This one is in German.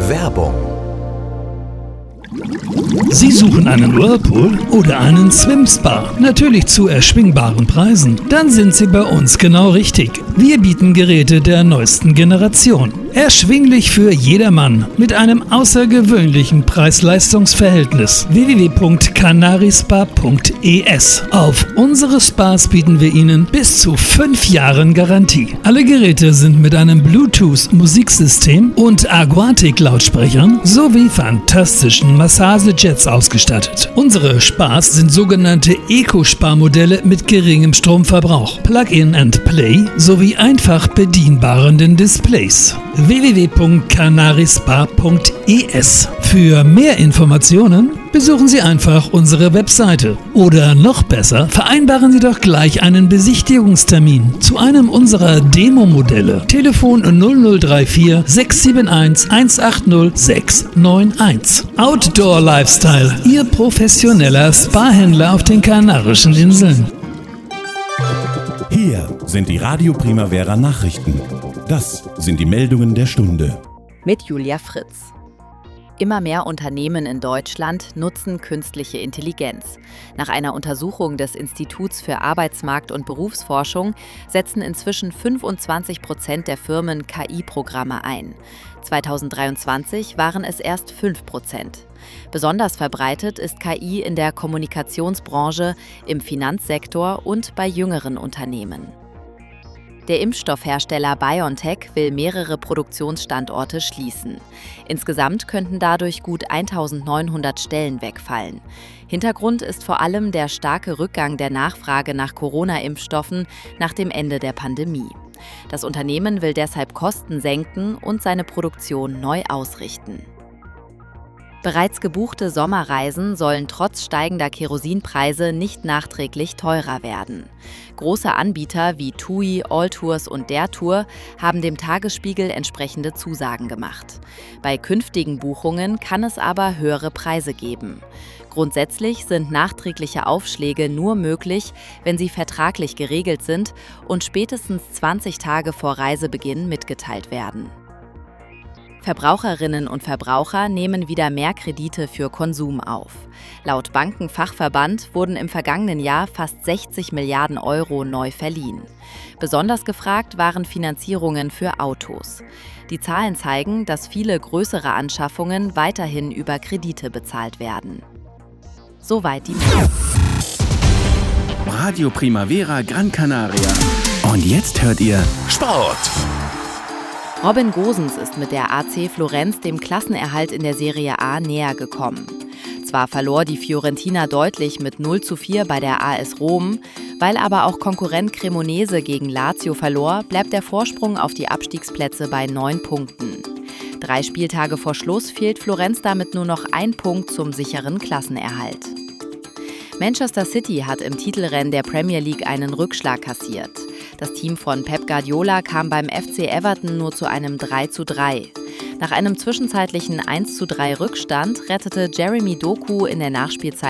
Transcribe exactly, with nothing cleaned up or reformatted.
Werbung. Sie suchen einen Whirlpool oder einen Swim-Spa? Natürlich zu erschwingbaren Preisen. Dann sind Sie bei uns genau richtig. Wir bieten Geräte der neuesten Generation. Erschwinglich für jedermann mit einem außergewöhnlichen Preis-Leistungs-Verhältnis. w w w punkt canarispa punkt e s. Auf unsere Spas bieten wir Ihnen bis zu fünf Jahren Garantie. Alle Geräte sind mit einem Bluetooth-Musiksystem und Aquatic-Lautsprechern sowie fantastischen Massagejets ausgestattet. Unsere Spas sind sogenannte Eco-Spa-Modelle mit geringem Stromverbrauch, Plug-in and Play sowie einfach bedienbaren Displays. w w w punkt canarispa punkt e s. Für mehr Informationen besuchen Sie einfach unsere Webseite. Oder noch besser, vereinbaren Sie doch gleich einen Besichtigungstermin zu einem unserer Demo-Modelle. Telefon null null drei vier sechs sieben eins eins acht null sechs neun eins. Outdoor Lifestyle, Ihr professioneller Spa-Händler auf den Kanarischen Inseln. Hier sind die Radio Primavera Nachrichten. Das sind die Meldungen der Stunde. Mit Julia Fritz. Immer mehr Unternehmen in Deutschland nutzen künstliche Intelligenz. Nach einer Untersuchung des Instituts für Arbeitsmarkt- und Berufsforschung setzen inzwischen fünfundzwanzig Prozent der Firmen K I-Programme ein. zweitausenddreiundzwanzig waren es erst fünf Prozent. Besonders verbreitet ist K I in der Kommunikationsbranche, im Finanzsektor und bei jüngeren Unternehmen. Der Impfstoffhersteller BioNTech will mehrere Produktionsstandorte schließen. Insgesamt könnten dadurch gut eintausendneunhundert Stellen wegfallen. Hintergrund ist vor allem der starke Rückgang der Nachfrage nach Corona-Impfstoffen nach dem Ende der Pandemie. Das Unternehmen will deshalb Kosten senken und seine Produktion neu ausrichten. Bereits gebuchte Sommerreisen sollen trotz steigender Kerosinpreise nicht nachträglich teurer werden. Große Anbieter wie TUI, Alltours und der Tour haben dem Tagesspiegel entsprechende Zusagen gemacht. Bei künftigen Buchungen kann es aber höhere Preise geben. Grundsätzlich sind nachträgliche Aufschläge nur möglich, wenn sie vertraglich geregelt sind und spätestens zwanzig Tage vor Reisebeginn mitgeteilt werden. Verbraucherinnen und Verbraucher nehmen wieder mehr Kredite für Konsum auf. Laut Bankenfachverband wurden im vergangenen Jahr fast sechzig Milliarden Euro neu verliehen. Besonders gefragt waren Finanzierungen für Autos. Die Zahlen zeigen, dass viele größere Anschaffungen weiterhin über Kredite bezahlt werden. Soweit die Meldung. Radio Primavera Gran Canaria. Und jetzt hört ihr Sport. Robin Gosens ist mit der A C Florenz dem Klassenerhalt in der Serie A näher gekommen. Zwar verlor die Fiorentina deutlich mit null zu vier bei der A S Rom, weil aber auch Konkurrent Cremonese gegen Lazio verlor, bleibt der Vorsprung auf die Abstiegsplätze bei neun Punkten. Drei Spieltage vor Schluss fehlt Florenz damit nur noch ein Punkt zum sicheren Klassenerhalt. Manchester City hat im Titelrennen der Premier League einen Rückschlag kassiert. Das Team von Pep Guardiola kam beim F C Everton nur zu einem drei zu drei. Nach einem zwischenzeitlichen eins zu drei Rückstand rettete Jeremy Doku in der Nachspielzeit